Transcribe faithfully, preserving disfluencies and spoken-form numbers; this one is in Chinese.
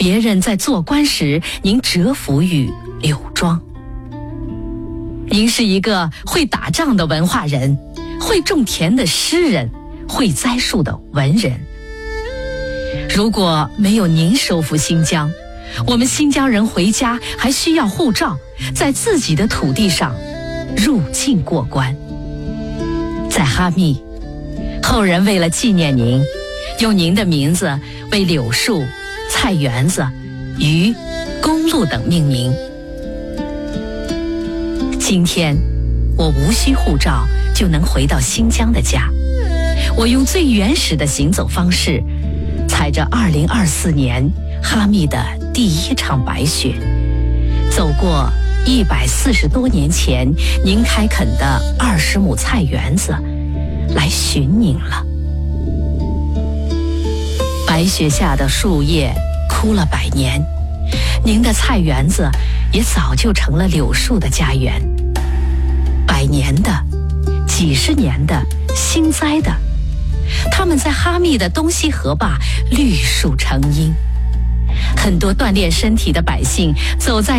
别人在做官时，您蛰伏于柳庄。您是一个会打仗的文化人，会种田的诗人，会栽树的文人。如果没有您收复新疆，我们新疆人回家还需要护照，在自己的土地上入境过关。在哈密，后人为了纪念您，用您的名字为柳树、菜园子、鱼、公路等命名。今天我无需护照就能回到新疆的家，我用最原始的行走方式，踩着二零二四年哈密的第一场白雪，走过一百四十多年前您开垦的二十亩菜园子，来寻您了。白雪下的树叶枯了百年，您的菜园子也早就成了柳树的家园。百年的、几十年的、新栽的，他们在哈密的东西河坝绿树成荫。很多锻炼身体的百姓走在